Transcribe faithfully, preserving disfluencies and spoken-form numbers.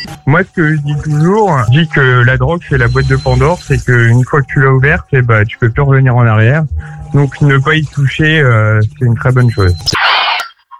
Moi, ce que je dis toujours, je dis que la drogue, c'est la boîte de Pandore, c'est qu'une fois que tu l'as ouverte, eh ben, tu peux plus revenir en arrière. Donc, ne pas y toucher, euh, c'est une très bonne chose.